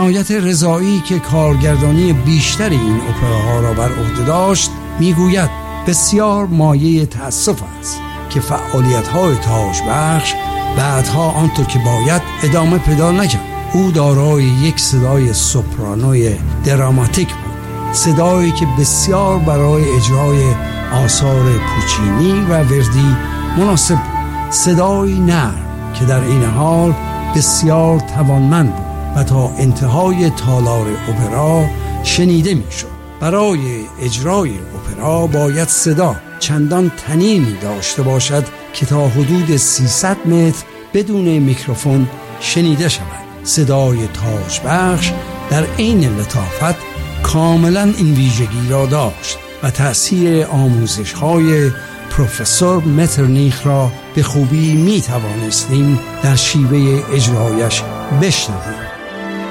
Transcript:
عنایت رضایی که کارگردانی بیشتر این اپراها را بر عهده داشت میگوید بسیار مایه تأسف است که فعالیت‌های تاجبخش بعدها آنطور که باید ادامه پیدا نکرد. او دارای یک صدای سوپرانوی دراماتیک بود، صدایی که بسیار برای اجرای آثار پوچینی و وردی مناسب بود، صدایی نرم که در این حال بسیار توانمند بود و تا انتهای تالار اپرا شنیده میشد. برای اجرای اپرا باید صدا چندان طنینی داشته باشد که تا حدود 300 متر بدون میکروفون شنیده شود. صدای تاجبخش در عین لطافت کاملا این ویژگی را داشت و تأثیر آموزش‌های پروفسور مترنیخ را به خوبی می توانستیم در شیوه اجرایش بشنویم.